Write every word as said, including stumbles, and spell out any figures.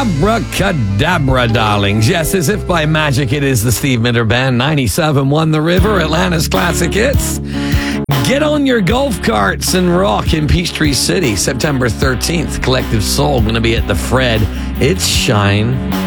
Abracadabra, darlings. Yes, as if by magic, it is the Steve Miller Band. ninety-seven point one The River, Atlanta's classic hits. Get on your golf carts and rock in Peachtree City. September thirteenth, Collective Soul going to be at the Fred. It's Shine.